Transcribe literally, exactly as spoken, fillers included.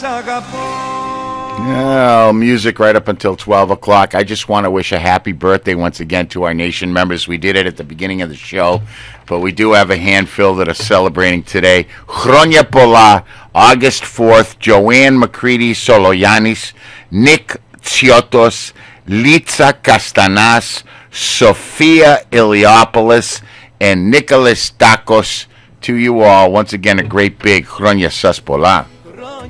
Oh, music right up until twelve o'clock. I just want to wish a happy birthday once again to our nation members. We did it at the beginning of the show, but we do have a handful that are celebrating today. Hronia Pola, August fourth, Joanne McCready Soloyanis, Nick Tsiotos, Litza Castanas, Sophia Iliopoulos, and Nicholas Takos. To you all, once again, a great big Hronia Saspola.